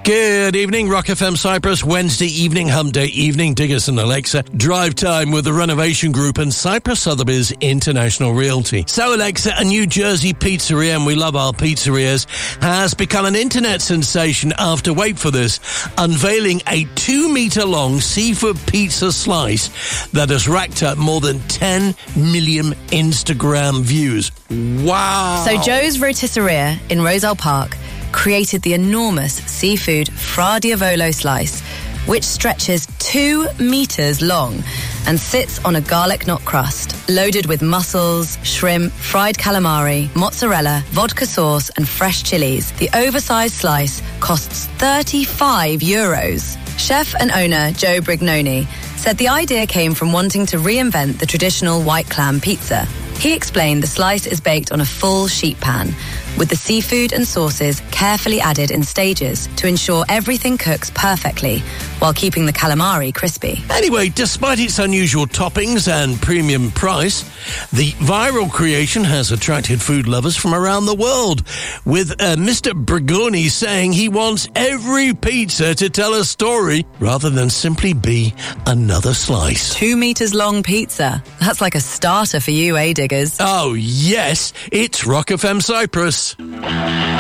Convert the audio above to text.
Good evening, Rock FM Cyprus, Wednesday evening, hump day evening, Diggers and Alexa, drive time with the Renovation Group and Cyprus Sotheby's International Realty. So Alexa, a New Jersey pizzeria, and we love our pizzerias, has become an internet sensation after, wait for this, unveiling a 2-meter long seafood pizza slice that has racked up more than 10 million Instagram views. Wow. So Joe's Rotisseria in Roselle Park created the enormous seafood Fra Diavolo slice, which stretches 2 meters long and sits on a garlic knot crust, loaded with mussels, shrimp, fried calamari, mozzarella, vodka sauce and fresh chilies. The oversized slice costs €35. Chef and owner Joe Brignoni said the idea came from wanting to reinvent the traditional white clam pizza. He explained the slice is baked on a full sheet pan, with the seafood and sauces carefully added in stages to ensure everything cooks perfectly while keeping the calamari crispy. Anyway, despite its unusual toppings and premium price, the viral creation has attracted food lovers from around the world, with Mr. Brigoni saying he wants every pizza to tell a story rather than simply be another slice. 2 meters long pizza. That's like a starter for you, eh, Diggers? Oh, yes, it's Rock FM Cyprus.